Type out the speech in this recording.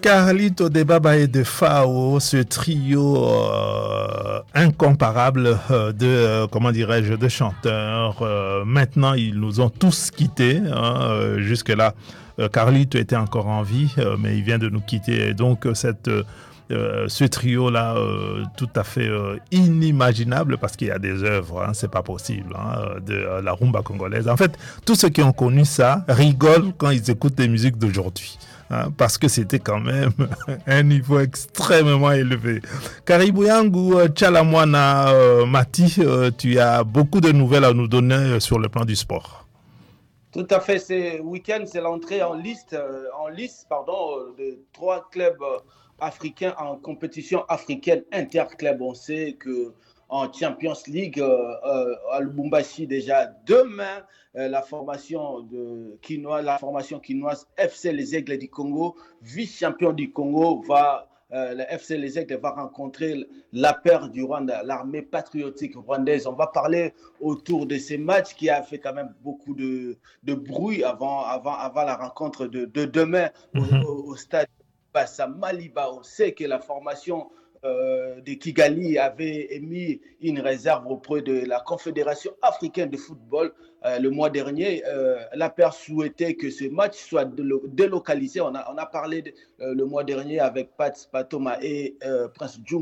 Carlito de Baba et de Fao, ce trio incomparable comment dirais-je, de chanteurs. Maintenant, ils nous ont tous quittés. Jusque-là, Carlito était encore en vie, mais il vient de nous quitter. Et donc, ce trio-là, tout à fait inimaginable, parce qu'il y a des œuvres, c'est pas possible, de la rumba congolaise. En fait, tous ceux qui ont connu ça rigolent quand ils écoutent les musiques d'aujourd'hui. Parce que c'était quand même un niveau extrêmement élevé. Caribou Yangu, Tchalamwana, Mati, tu as beaucoup de nouvelles à nous donner sur le plan du sport. Tout à fait, ce week-end, c'est l'entrée en liste de 3 clubs africains en compétition africaine interclub. On sait que en Champions League à Lubumbashi déjà demain, la formation quinoise FC Les Aigles du Congo, vice-champion du Congo, le FC Les Aigles va rencontrer la paire du Rwanda, l'armée patriotique rwandaise. On va parler autour de ces matchs qui a fait quand même beaucoup de bruit avant la rencontre de demain au stade Bassa Maliba. On sait que la formation de Kigali avait émis une réserve auprès de la Confédération africaine de football le mois dernier. La paire souhaitait que ce match soit délocalisé. On a parlé le mois dernier avec Pat Patoma et Prince Djoum